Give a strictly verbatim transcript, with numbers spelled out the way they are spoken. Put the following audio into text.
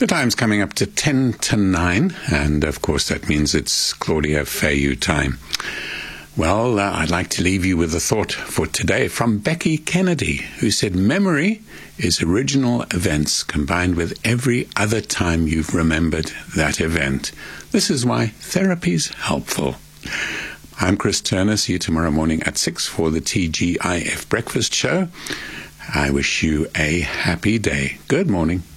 The time's coming up to ten to nine, and of course that means it's Claudia Fayu time. Well, uh, I'd like to leave you with a thought for today from Becky Kennedy, who said, memory is original events combined with every other time you've remembered that event. This is why therapy's helpful. I'm Chris Turner. See you tomorrow morning at six for the T G I F Breakfast Show. I wish you a happy day. Good morning.